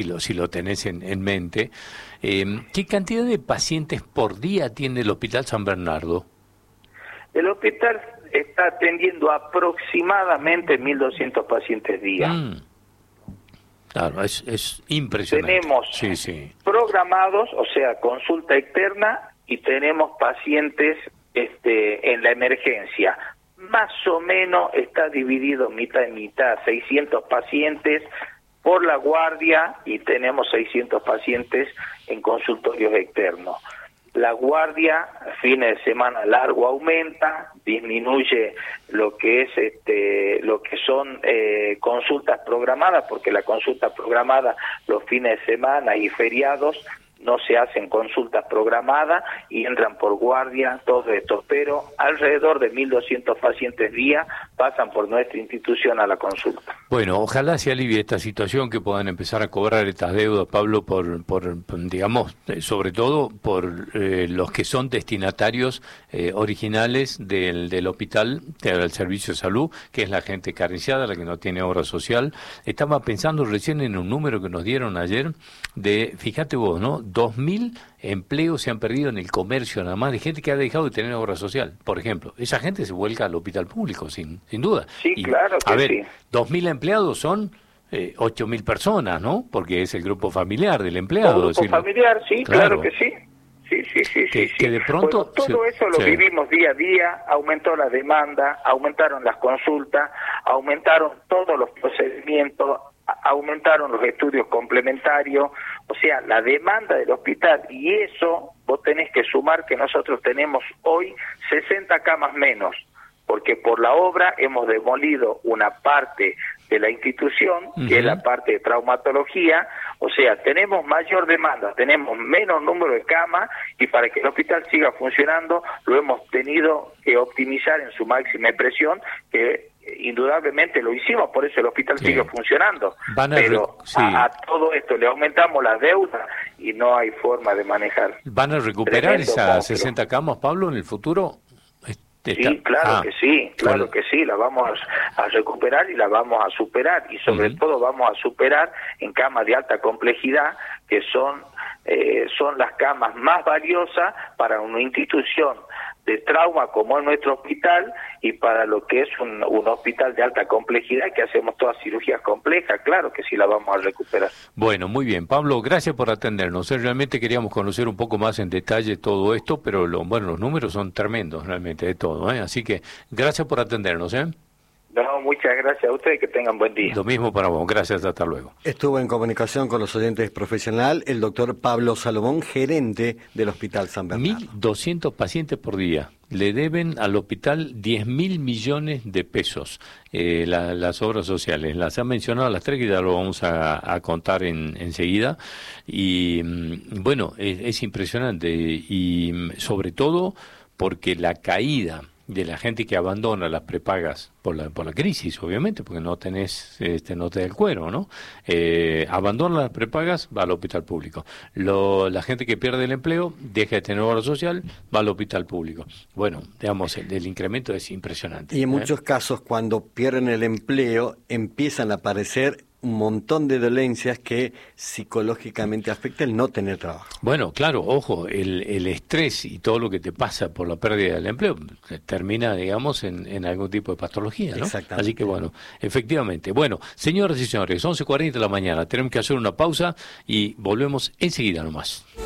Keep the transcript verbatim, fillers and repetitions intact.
si lo, si lo tenés en, en mente. Eh, ¿Qué cantidad de pacientes por día tiene el Hospital San Bernardo? El hospital está atendiendo aproximadamente mil doscientos pacientes día. Mm. Claro, es, es impresionante. Tenemos sí, sí. programados, o sea, consulta externa, y tenemos pacientes este, en la emergencia. Más o menos está dividido mitad y mitad, seiscientos pacientes por la guardia y tenemos seiscientos pacientes en consultorios externos. La guardia, fines de semana largo, aumenta, disminuye lo que es este, lo que son eh, consultas programadas, porque la consulta programada los fines de semana y feriados no se hacen consultas programadas y entran por guardia, todo esto, pero alrededor de mil doscientos pacientes día pasan por nuestra institución a la consulta. Bueno, ojalá se alivie esta situación, que puedan empezar a cobrar estas deudas, Pablo, por, por digamos, sobre todo por eh, los que son destinatarios eh, originales del, del hospital, del servicio de salud, que es la gente carenciada, la que no tiene obra social. Estaba pensando recién en un número que nos dieron ayer de, fíjate vos, ¿no? Dos mil empleos se han perdido en el comercio nada más, de gente que ha dejado de tener obra social, por ejemplo. Esa gente se vuelca al hospital público, sin sin duda. Sí, y, claro que a ver, sí. dos mil empleados son eh, ocho mil personas, ¿no? Porque es el grupo familiar del empleado. El grupo decirlo. familiar, sí, claro, claro que sí. Sí, sí, sí, que, sí. Que de pronto... Bueno, todo se, eso lo sí. vivimos día a día, aumentó la demanda, aumentaron las consultas, aumentaron todos los procedimientos, aumentaron los estudios complementarios, o sea, la demanda del hospital, y eso vos tenés que sumar que nosotros tenemos hoy sesenta camas menos, porque por la obra hemos demolido una parte de la institución, uh-huh. que es la parte de traumatología, o sea, tenemos mayor demanda, tenemos menos número de camas, y para que el hospital siga funcionando lo hemos tenido que optimizar en su máxima expresión, que indudablemente lo hicimos, por eso el hospital sí. sigue funcionando. Van a pero sí. a, a todo esto le aumentamos la deuda y no hay forma de manejar. ¿Van a recuperar esas sesenta camas, Pablo, en el futuro? Sí, claro ah, que sí, claro ¿cuál? que sí, la vamos a, a recuperar y la vamos a superar, y sobre uh-huh. todo vamos a superar en camas de alta complejidad, que son eh, son las camas más valiosas para una institución de trauma como es nuestro hospital, y para lo que es un, un hospital de alta complejidad, que hacemos todas cirugías complejas, claro que sí la vamos a recuperar. Bueno, muy bien, Pablo, gracias por atendernos. ¿eh? Realmente queríamos conocer un poco más en detalle todo esto, pero lo, bueno, los números son tremendos realmente de todo, ¿eh? Así que gracias por atendernos, ¿eh? No, muchas gracias a ustedes, que tengan buen día. Lo mismo para vos, gracias, hasta luego. Estuvo en comunicación con los oyentes profesional el doctor Pablo Salomón, gerente del Hospital San Bernardo. mil doscientos pacientes por día. Le deben al hospital diez mil millones de pesos eh, la, las obras sociales. Las han mencionado las tres, que ya lo vamos a, a contar en, enseguida. Y bueno, es, es impresionante. Y sobre todo porque la caída de la gente que abandona las prepagas por la por la crisis, obviamente, porque no tenés, este, no te da el cuero, ¿no? Eh, abandona las prepagas, va al hospital público. Lo, la gente que pierde el empleo, deja de tener obra social, va al hospital público. Bueno, digamos, el, el incremento es impresionante. Y en ¿eh? muchos casos, cuando pierden el empleo, empiezan a aparecer un montón de dolencias que psicológicamente afecta el no tener trabajo. Bueno, claro, ojo, el, el estrés y todo lo que te pasa por la pérdida del empleo termina, digamos, en, en algún tipo de patología, ¿no? Exactamente. Así que bueno, efectivamente. Bueno, señoras y señores, once cuarenta de la mañana, tenemos que hacer una pausa y volvemos enseguida nomás.